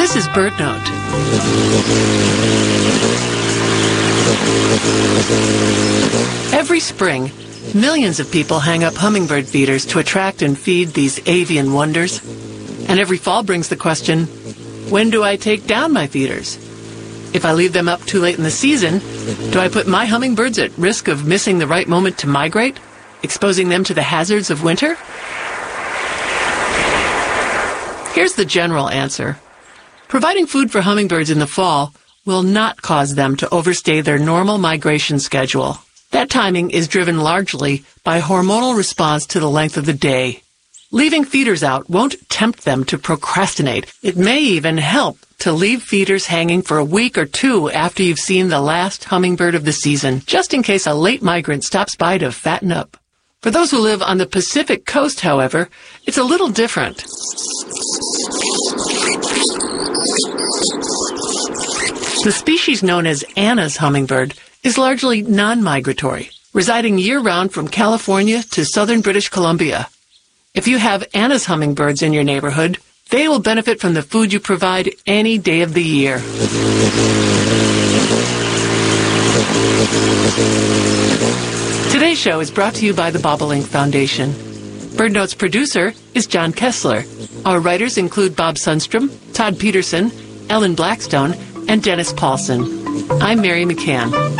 This is BirdNote. Every spring, millions of people hang up hummingbird feeders to attract and feed these avian wonders. And every fall brings the question, when do I take down my feeders? If I leave them up too late in the season, do I put my hummingbirds at risk of missing the right moment to migrate, exposing them to the hazards of winter? Here's the general answer. Providing food for hummingbirds in the fall will not cause them to overstay their normal migration schedule. That timing is driven largely by hormonal response to the length of the day. Leaving feeders out won't tempt them to procrastinate. It may even help to leave feeders hanging for a week or two after you've seen the last hummingbird of the season, just in case a late migrant stops by to fatten up. For those who live on the Pacific coast, however, it's a little different. The species known as Anna's hummingbird is largely non-migratory, residing year-round from California to southern British Columbia. If you have Anna's hummingbirds in your neighborhood, they will benefit from the food you provide any day of the year. Today's show is brought to you by the Bobolink Foundation. BirdNote's producer is John Kessler. Our writers include Bob Sundstrom, Todd Peterson, Ellen Blackstone, and Dennis Paulson. I'm Mary McCann.